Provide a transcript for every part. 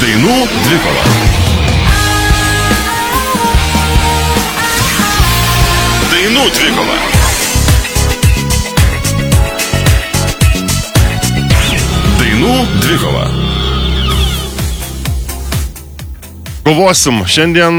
Dainų dvikova. Dainų dvikova. Dainų dvikova. Kovosim. Šiandien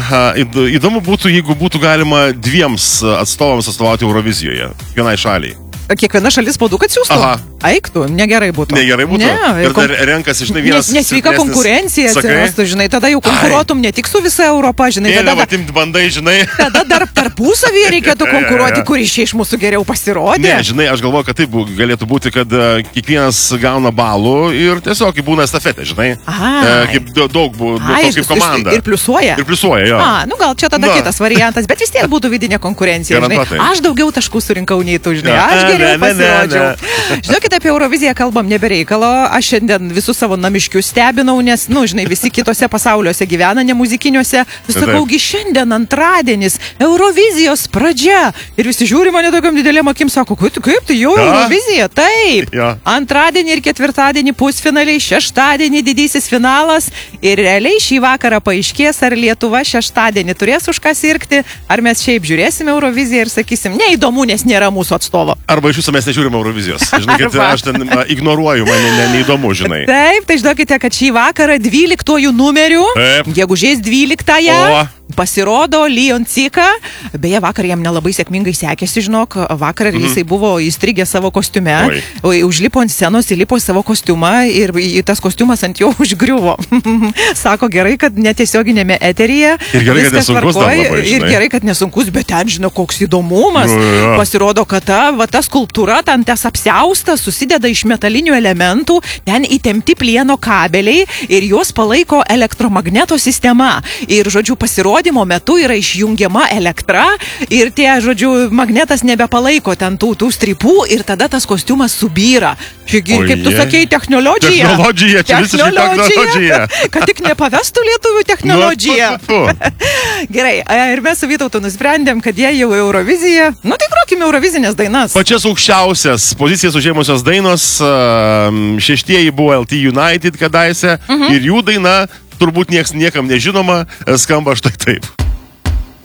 įdomu būtų, jeigu būtų galima dviems atstovams atstovauti Eurovizijoje, vienai šaliai. Kiekviena šalis po du, kad siūstų? Aha. Eiktų, negerai būtų. Negerai būtų? Ne, ir dar renkasi, žinai, vienas... Nesveika konkurencija atsirastų, žinai, tada jau konkuruotum ne tik su visa Europa, žinai, bandai, žinai. Tada dar tarpusavyje reikėtų konkuruoti, kuris iš mūsų geriau pasirodė. Ne, žinai, aš galvoju, kad taip galėtų būti, kad kiekvienas gauna balų ir tiesiog būna estafetė, žinai. Kaip daug kaip komanda. Ir pliusuoja. Ir pliusuoja, jo. Nu gal čia tada kitas variantas, bet vis tiek būtų vidinė konkurencija, žinai. Aš daugiau taškų surinkau nei tu, žinai. Aš geriau pasirodžiau. Žinokit, apie Euroviziją kalbam nebereikalo. Aš šiandien visus savo namiškius stebinau, nes, žinai, visi kitose pasauliuose gyvena, ne muzikiniuose. Sakaugi, šiandien antradienis, Eurovizijos pradžia. Ir visi žiūri mane tokiam didelėm akim, sako, kaip tai jau Eurovizija? Taip. Antradienį ir ketvirtadienį pusfinaliai, šeštadienį didysis finalas. Ir realiai šį vakarą paaiškės, ar Lietuva šeštadienį turės už ką sirgti, ar mes šiaip žiūrėsime Euroviziją ir sakysim, neįdomu, nes nėra mūsų atstovo. Arba iš jūsų mes nežiūrime Eurovizijos. Žinai, kad aš ten ignoruoju, man neįdomu, žinai. Taip, tai žinokite, kad šį vakarą 12 numeriu, gegužės 12-ąją, pasirodo Leon Cika. Beje, vakar jam nelabai sėkmingai sekėsi, žinok. Vakar jisai buvo įstrigę savo kostiume, užlipo ant scenos, įlipo į savo kostiumą ir tas kostiumas ant jo užgriuvo. Sako, gerai, kad netiesioginėme eteryje. Ir gerai, kad nesunkus dar labai, žinai. Ir gerai, kad nesunkus, bet ten, žinau, koks įdomumas. Pasirodo, kad ta skulptūra, ten tas apsiaustas, susideda iš metalinių elementų, ten įtempti plieno kabeliai ir juos palaiko elektromagneto sistema. Ir, žodžiu, pasirodymo metu yra išjungiama elektra ir tie, žodžiu, magnetas nebepalaiko ten tų strypų ir tada tas kostiumas subyra. Kaip tu sakei, technologija. Technologija, čia visiškai technologija. Kad tik nepavestų lietuvių technologiją. Gerai, ir mes su Vytautu nusprendėm, kad jie jau Eurovizija. Tai grokime Eurovizinės dainas. Pačias aukščiausias pozicijas užėmusios dainos, šeštieji buvo LT United kadaise ir jų daina, turbūt niekam nežinoma, skamba štai taip.